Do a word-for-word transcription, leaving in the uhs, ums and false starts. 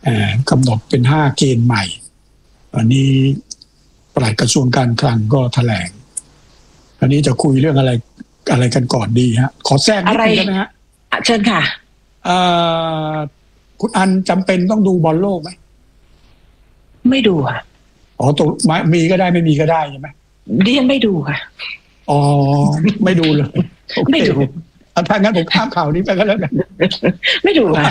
กำหนดเป็นห้าเกณฑ์ใหม่อันนี้ปลัดกระทรวงการคลังก็แถลงอันนี้จะคุยเรื่องอะไรอะไรกันก่อนดีฮะขอแทรกนิดนึงได้ไหมฮะเชิญค่ะคุณอันจำเป็นต้องดูบอลโลกไหมไม่ดูค่ะอ๋อตัวมีก็ได้ไม่มีก็ได้ใช่ไหมดิฉันไม่ดูค่ะอ๋อไม่ดูเลยไม่ดูถ้างั้นผมข้ามข่าวนี้ไปก็แล้วกันไม่ดูค่ะ